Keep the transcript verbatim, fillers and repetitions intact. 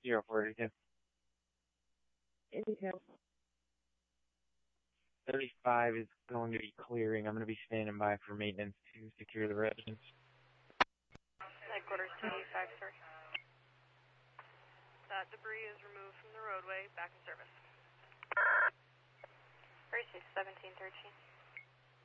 zero four two. Intel. thirty-five is going to be clearing. I'm going to be standing by for maintenance to secure the residence. Headquarters two eighty-five, sir. That debris is removed from the roadway, back in service. Precinct seventeen thirteen.